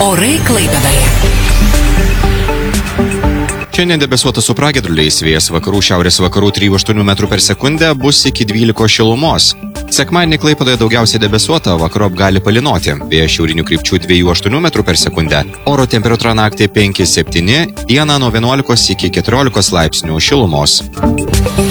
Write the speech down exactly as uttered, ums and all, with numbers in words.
Orai Klaipėdoje. Šiandien debesuota su pragiedruliais, vėjas vakarų šiaurės vakarų trijų aštuonių metrų per sekundę, bus iki dvylikos šilumos. Sekmadienį Klaipėdoje daugiausiai debesuota, vakarop gali palynoti, vėjas šiaurinių krypčių dviejų aštuonių metrų per sekundę. Oro temperatūra naktį penki septyni, dieną nuo vienuolikos iki keturiolikos laipsnių šilumos.